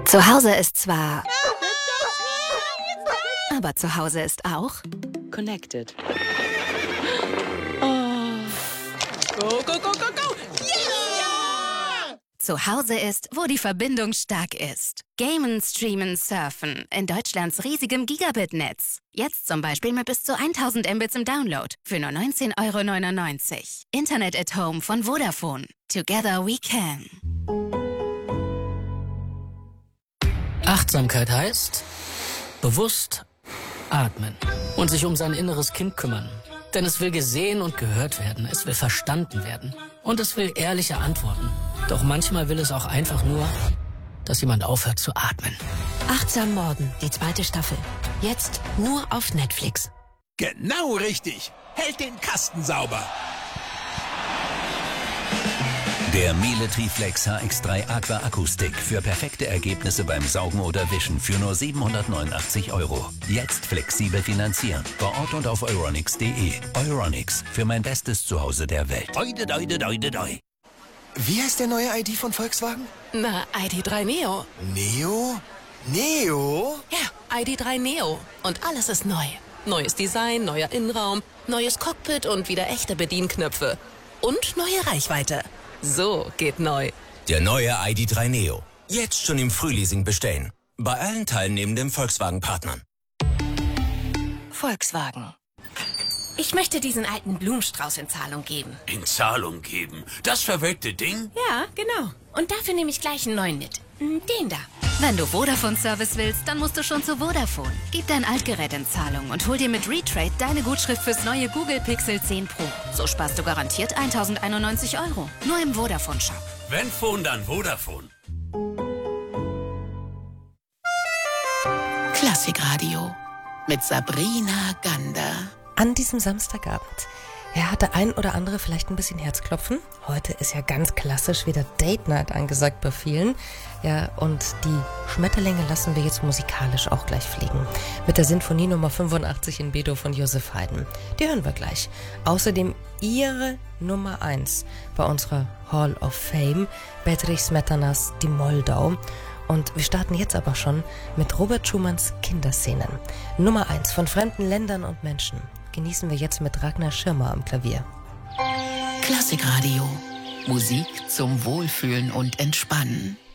Zu Hause ist zwar... Aber zu Hause ist auch... Connected. Oh. Go, go, go, go, go! Yeah! Zu Hause ist, wo die Verbindung stark ist. Gamen, streamen, surfen. In Deutschlands riesigem Gigabit-Netz. Jetzt zum Beispiel mit bis zu 1000 Mbits im Download. Für nur 19,99 €. Internet at Home von Vodafone. Together we can. Achtsamkeit heißt bewusst atmen und sich um sein inneres Kind kümmern. Denn es will gesehen und gehört werden, es will verstanden werden und es will ehrliche Antworten. Doch manchmal will es auch einfach nur, dass jemand aufhört zu atmen. Achtsam Morden, die 2. Staffel. Jetzt nur auf Netflix. Genau richtig. Hält den Kasten sauber. Der Miele Triflex HX3 Aqua Akustik für perfekte Ergebnisse beim Saugen oder Wischen für nur 789 €. Jetzt flexibel finanzieren. Vor Ort und auf euronics.de. Euronics, für mein bestes Zuhause der Welt. Oide, doide, doide, doi. Wie heißt der neue ID von Volkswagen? Na, ID.3 Neo. Neo? Neo? Ja, ID.3 Neo. Und alles ist neu. Neues Design, neuer Innenraum, neues Cockpit und wieder echte Bedienknöpfe. Und neue Reichweite. So geht neu. Der neue ID.3 Neo. Jetzt schon im Frühleasing bestellen. Bei allen teilnehmenden Volkswagen-Partnern. Volkswagen. Ich möchte diesen alten Blumenstrauß in Zahlung geben. In Zahlung geben? Das verwelkte Ding? Ja, genau. Und dafür nehme ich gleich einen neuen mit. Den da. Wenn du Vodafone-Service willst, dann musst du schon zu Vodafone. Gib dein Altgerät in Zahlung und hol dir mit Retrade deine Gutschrift fürs neue Google Pixel 10 Pro. So sparst du garantiert 1091 €. Nur im Vodafone-Shop. Wenn Phone, dann Vodafone. Klassikradio mit Sabrina Gander. An diesem Samstagabend. Hat der ein oder andere vielleicht ein bisschen Herzklopfen? Heute ist ja ganz klassisch wieder Date Night angesagt bei vielen. Ja, und die Schmetterlinge lassen wir jetzt musikalisch auch gleich fliegen. Mit der Sinfonie Nummer 85 in B-Dur von Josef Haydn. Die hören wir gleich. Außerdem ihre Nummer 1 bei unserer Hall of Fame, Bedřich Smetanas Die Moldau. Und wir starten jetzt aber schon mit Robert Schumanns Kinderszenen. Nummer 1 von fremden Ländern und Menschen. Genießen wir jetzt mit Ragnar Schirmer am Klavier. Klassikradio. Musik zum Wohlfühlen und Entspannen.